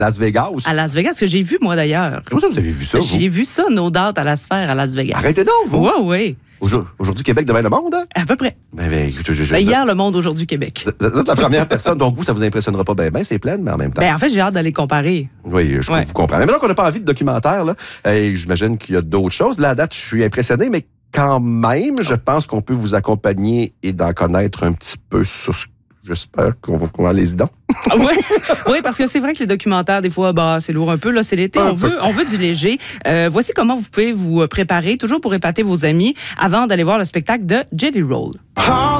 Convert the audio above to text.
Las Vegas. À Las Vegas, que j'ai vu, moi, d'ailleurs. Comment ça, vous avez vu ça, vous? J'ai vu ça, No Doubt, à la Sphère, à Las Vegas. Arrêtez donc, vous. Oui. Aujourd'hui, Québec, demain, le monde, hein? À peu près. Écoute, Hier, le monde, aujourd'hui, Québec. Vous êtes la première personne, donc vous, ça vous impressionnera pas bien, c'est plein, mais en même temps. En fait, j'ai hâte d'aller comparer. Oui, je vous comprends. Mais maintenant qu'on n'a pas envie de documentaire, là, j'imagine qu'il y a d'autres choses. Là, à date, je suis impressionné, mais quand même, je pense qu'on peut vous accompagner et d'en connaître un petit peu sur ce. J'espère qu'on va les dents. Oui, parce que c'est vrai que les documentaires, des fois, c'est lourd un peu. Là, c'est l'été, on veut du léger. Voici comment vous pouvez vous préparer, toujours pour épater vos amis, avant d'aller voir le spectacle de Jelly Roll.